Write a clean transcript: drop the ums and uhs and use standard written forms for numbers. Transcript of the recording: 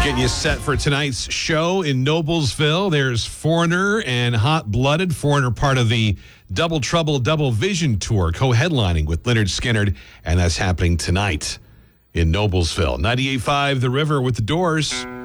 Getting you set for tonight's show in Noblesville. There's Foreigner and Hot Blooded. Foreigner, part of the Double Trouble Double Vision Tour, co-headlining with Lynyrd Skynyrd, and that's happening tonight in Noblesville. 98.5 The River with the Doors.